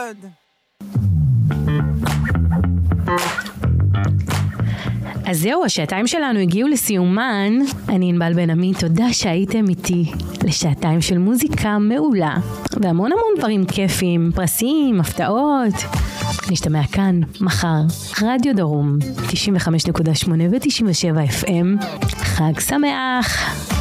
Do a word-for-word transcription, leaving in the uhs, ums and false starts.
מאוד. אז זהו, השעתיים שלנו הגיעו לסיומן. אני ענבל בן עמי, תודה שהייתם איתי לשעתיים של מוזיקה מעולה והמון המון דברים כיפים, פרסים, הפתעות. נשתמע כאן מחר, רדיו דרום תשעים וחמש נקודה שמונה ו-תשעים ושבע אף אם. חג שמח.